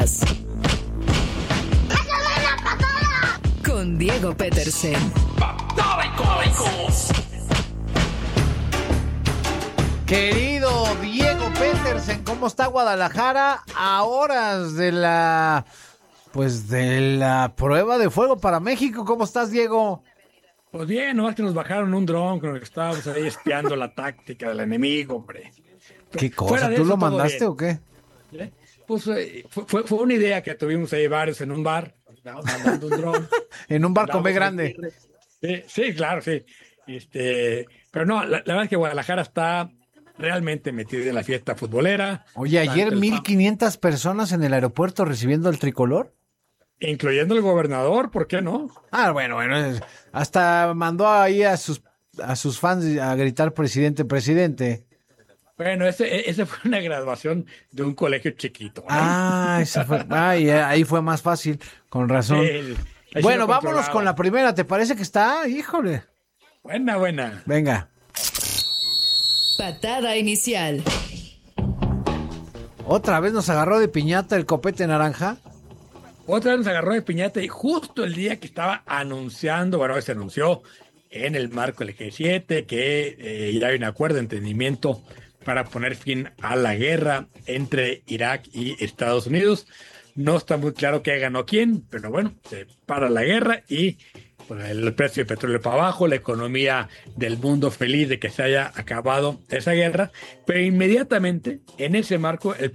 Noticias. Con Diego Petersen. Querido Diego Petersen, ¿cómo está Guadalajara a horas de la prueba de fuego para México? ¿Cómo estás, Diego? Pues bien, nomás que nos bajaron un dron con el que estábamos ahí espiando la táctica del enemigo, hombre. ¿Qué Fuera cosa? de ¿Tú eso, lo todo mandaste bien. o qué? Pues fue una idea que tuvimos ahí varios en un bar, mandando un dron. En un barco B Andamos grande. Sí, claro, sí. Pero no, la verdad es que Guadalajara está realmente metido en la fiesta futbolera. Oye, ayer Tanto el 1,500 personas en el aeropuerto recibiendo el tricolor. incluyendo el gobernador, ¿por qué no? Bueno, hasta mandó ahí a sus fans a gritar presidente, presidente. Bueno, ese fue una graduación de un colegio chiquito, ¿eh? Ese fue. Ahí fue más fácil, con razón. Ahí sí Bueno, lo vámonos controlaba. con la primera. ¿Te parece que está? Híjole. Buena. Venga. Patada inicial. ¿Otra vez nos agarró de piñata el copete naranja? Otra vez nos agarró de piñata y justo el día que estaba anunciando, se anunció en el marco del G7 que ya hay un acuerdo de entendimiento para poner fin a la guerra entre Irak y Estados Unidos. No está muy claro qué ganó quién, pero bueno, se para la guerra y pues, el precio del petróleo para abajo, la economía del mundo feliz de que se haya acabado esa guerra, pero inmediatamente en ese marco el